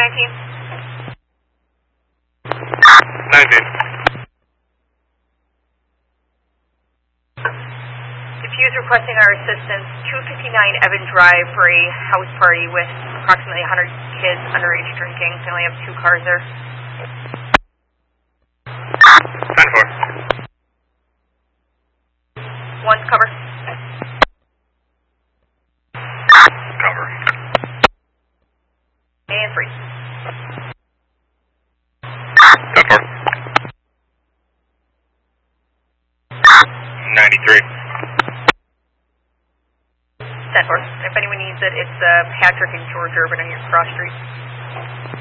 19. Diffuse requesting our assistance, 259 Evan Drive for a house party with approximately 100 kids underage drinking. They only have 2 cars there. 10-4. 1's cover. Cover. And 3. 10-4. 93. 10-4. If anyone needs it, it's Patrick and George Urban on your cross street.